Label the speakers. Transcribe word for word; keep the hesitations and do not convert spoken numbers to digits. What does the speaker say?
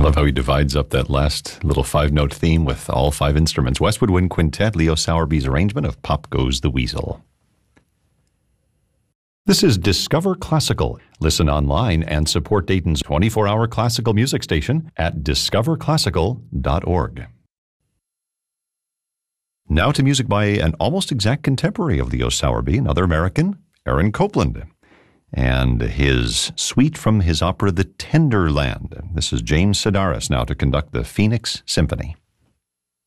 Speaker 1: love how he divides up that last little five-note theme with all five instruments. Westwood Wind Quintet, Leo Sowerby's arrangement of Pop Goes the Weasel. This is Discover Classical. Listen online and support Dayton's twenty-four hour classical music station at discover classical dot org. Now to music by an almost exact contemporary of Leo Sowerby, another American, Aaron Copland, and his suite from his opera The Tender Land. This is James Sedaris now to conduct the Phoenix Symphony.